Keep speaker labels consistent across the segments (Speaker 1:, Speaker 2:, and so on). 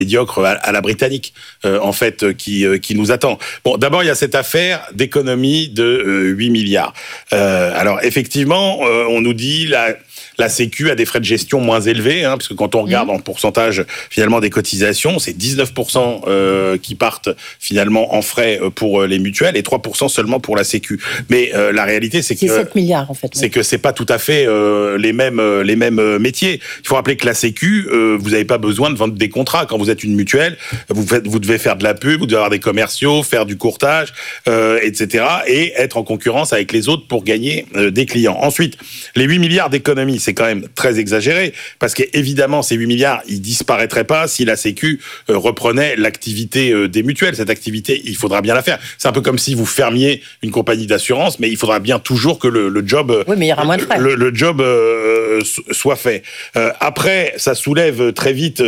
Speaker 1: médiocre à la britannique, en fait, qui nous attend. Bon, d'abord, il y a cette affaire d'économie de 8 milliards. Alors, effectivement, on nous dit la Sécu a des frais de gestion moins élevés, puisque quand on regarde en pourcentage finalement des cotisations, c'est 19% qui partent finalement en frais pour les mutuelles et 3% seulement pour la Sécu. Mais la réalité, c'est que
Speaker 2: 7 milliards en fait.
Speaker 1: C'est que c'est pas tout à fait les mêmes métiers. Il faut rappeler que la Sécu, vous n'avez pas besoin de vendre des contrats quand vous êtes une mutuelle. Vous devez faire de la pub, vous devez avoir des commerciaux, faire du courtage, etc. et être en concurrence avec les autres pour gagner des clients. Ensuite, les 8 milliards d'économies, c'est quand même très exagéré, parce qu'évidemment, ces 8 milliards, ils disparaîtraient pas si la Sécu reprenait l'activité des mutuelles. Cette activité, il faudra bien la faire. C'est un peu comme si vous fermiez une compagnie d'assurance, mais il faudra bien toujours que le job,
Speaker 2: oui, mais il y aura moins de frais.
Speaker 1: Le job soit fait. Après, ça soulève très vite...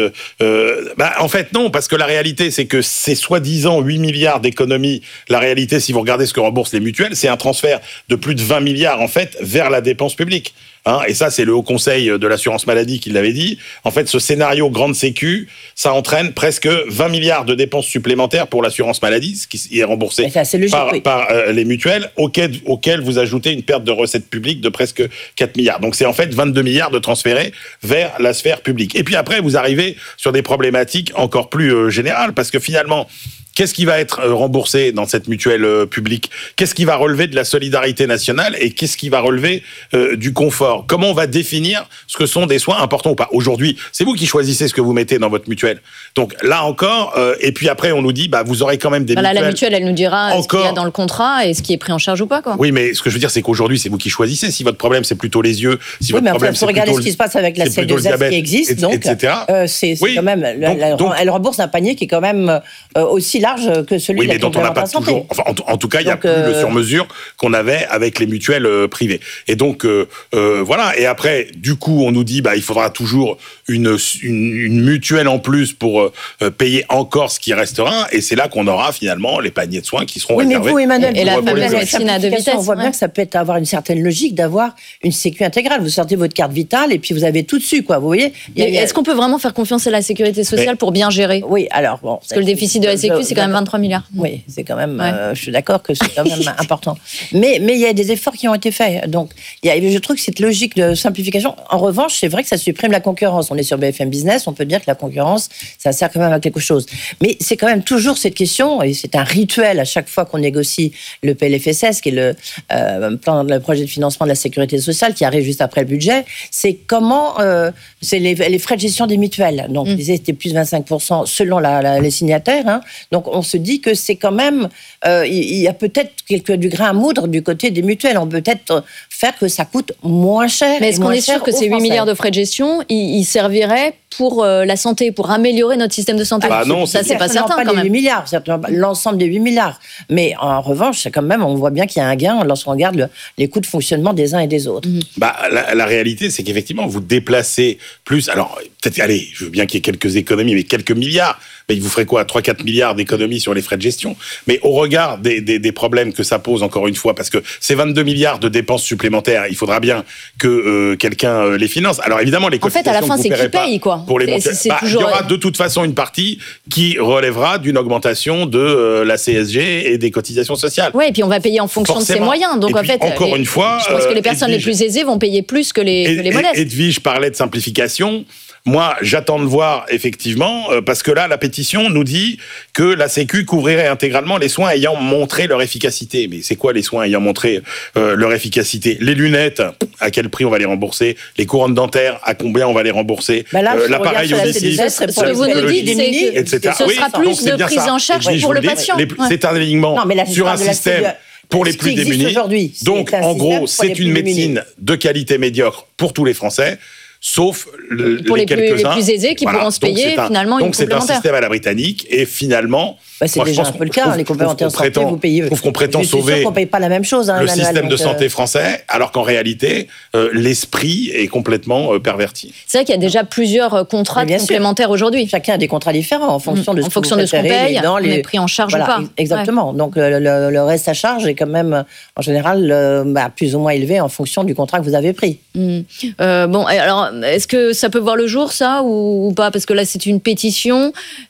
Speaker 1: en fait, non, parce que la réalité, c'est que ces soi-disant 8 milliards d'économies, la réalité, si vous regardez ce que remboursent les mutuelles, c'est un transfert de plus de 20 milliards, en fait, vers la dépense publique. Et ça, c'est le Haut Conseil de l'assurance maladie qui l'avait dit. En fait, ce scénario grande sécu, ça entraîne presque 20 milliards de dépenses supplémentaires pour l'assurance maladie, ce qui est remboursé par les mutuelles, auquel vous ajoutez une perte de recettes publiques de presque 4 milliards. Donc, c'est en fait 22 milliards de transférés vers la sphère publique. Et puis après, vous arrivez sur des problématiques encore plus générales, parce que finalement, qu'est-ce qui va être remboursé dans cette mutuelle publique ? Qu'est-ce qui va relever de la solidarité nationale et qu'est-ce qui va relever du confort ? Comment on va définir ce que sont des soins importants ou pas ? Aujourd'hui, c'est vous qui choisissez ce que vous mettez dans votre mutuelle. Donc là encore, et puis après on nous dit, vous aurez quand même des mutuelles.
Speaker 3: La mutuelle, elle nous dira ce qu'il y a dans le contrat et ce qui est pris en charge ou pas, quoi.
Speaker 1: Oui, mais ce que je veux dire, c'est qu'aujourd'hui, c'est vous qui choisissez. Si votre problème, c'est plutôt les yeux, si votre problème, c'est plutôt
Speaker 2: regarder ce qui se passe avec la C2S qui existe, donc c'est quand même, elle rembourse un panier qui est quand même aussi large que celui de la complémentaire santé.
Speaker 1: Toujours, en tout cas, il n'y a plus le sur-mesure qu'on avait avec les mutuelles privées. Et donc, voilà. Et après, du coup, on nous dit, il faudra toujours une mutuelle en plus pour payer encore ce qui restera. Et c'est là qu'on aura finalement les paniers de soins qui seront réservés.
Speaker 2: Mais vous, Emmanuel,
Speaker 3: et la fameuse médecine à deux vitesses.
Speaker 2: On voit bien que ça peut avoir une certaine logique d'avoir une sécu intégrale. Vous sortez votre carte vitale et puis vous avez tout dessus, quoi. Vous voyez.
Speaker 3: Est-ce qu'on peut vraiment faire confiance à la sécurité sociale pour bien gérer ?
Speaker 2: Oui, alors bon.
Speaker 3: Parce que le déficit de la Sécu, c'est quand même 23 milliards.
Speaker 2: Oui, c'est quand même. Je suis d'accord que c'est quand même important. Mais il y a des efforts qui ont été faits. Donc, je trouve que cette logique de simplification. En revanche, c'est vrai que ça supprime la concurrence. On est sur BFM Business, on peut dire que la concurrence, ça sert quand même à quelque chose. Mais c'est quand même toujours cette question, et c'est un rituel à chaque fois qu'on négocie le PLFSS, qui est le projet de financement de la sécurité sociale, qui arrive juste après le budget. C'est comment, c'est les frais de gestion des mutuelles. Donc, je disais, c'était plus 25% selon les signataires. Donc, on se dit que c'est quand même, il y a peut-être du grain à moudre du côté des mutuelles. On peut peut-être faire que ça coûte moins cer.
Speaker 3: Mais est-ce qu'on est sûr que ces 8 milliards de frais de gestion, ils serviraient pour la santé, pour améliorer notre système de santé?
Speaker 1: Non,
Speaker 3: ça, c'est pas certain
Speaker 2: pas
Speaker 3: quand même.
Speaker 2: 8 milliards, certainement pas l'ensemble des 8 milliards. Mais en revanche, c'est quand même, on voit bien qu'il y a un gain lorsqu'on regarde les coûts de fonctionnement des uns et des autres.
Speaker 1: La réalité, c'est qu'effectivement, vous déplacez plus. Alors, peut-être, allez, je veux bien qu'il y ait quelques économies, mais quelques milliards. Mais il vous ferait quoi, 3-4 milliards d'économies sur les frais de gestion? Mais au regard des problèmes que ça pose, encore une fois, parce que ces 22 milliards de dépenses supplémentaires, il faudra bien que quelqu'un les finance. Alors évidemment, les cotisations,
Speaker 3: en fait, à la fin, c'est qui paye, quoi.
Speaker 1: Pour les il y aura de toute façon une partie qui relèvera d'une augmentation de la CSG et des cotisations sociales.
Speaker 3: Oui, et puis on va payer en fonction de ses moyens. Donc en fait,
Speaker 1: encore une fois,
Speaker 3: je pense que les personnes les plus aisées vont payer plus que les modestes.
Speaker 1: Edwige parlait de simplification. Moi, j'attends de voir, effectivement, parce que là, la pétition nous dit que la Sécu couvrirait intégralement les soins ayant montré leur efficacité. Mais c'est quoi les soins ayant montré leur efficacité? Les lunettes, à quel prix on va les rembourser? Les couronnes dentaires, à combien on va les rembourser? L'appareil auditif,
Speaker 3: ce que vous nous dites, c'est que ce sera plus de prise en charge pour le patient.
Speaker 1: C'est un alignement sur un système pour les plus démunis. Donc, en gros, c'est une médecine de qualité médiocre pour tous les Français. Sauf
Speaker 3: pour les
Speaker 1: quelques-uns.
Speaker 3: plus aisés qui pourront se payer finalement une complémentaire.
Speaker 1: Donc c'est un système à la britannique et finalement...
Speaker 2: c'est déjà un peu le cas, les complémentaires santé, vous payez...
Speaker 1: Je trouve qu'on prétend sauver...
Speaker 2: Je suis sûr qu'on ne paye pas la même chose.
Speaker 1: Le système de santé français, alors qu'en réalité, l'esprit est complètement perverti.
Speaker 3: C'est vrai qu'il y a déjà plusieurs contrats complémentaires aujourd'hui.
Speaker 2: Chacun a des contrats différents en fonction de ce
Speaker 3: qu'on paye, on est pris en charge ou pas.
Speaker 2: Exactement. Donc le reste à charge est quand même, en général, plus ou moins élevé en fonction du contrat que vous avez pris.
Speaker 3: Bon, alors... Est-ce que ça peut voir le jour, ça, ou pas? Parce que là, c'est une pétition.